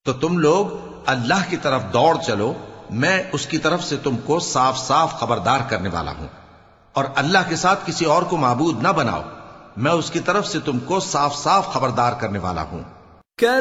तो तुम लोग अल्लाह की तरफ दौड़ चलो, मैं उसकी तरफ से तुमको साफ साफ खबरदार करने वाला हूं। और अल्लाह के साथ किसी और को माबूद न बनाओ, मैं उसकी तरफ से तुमको साफ साफ खबरदार करने वाला हूं।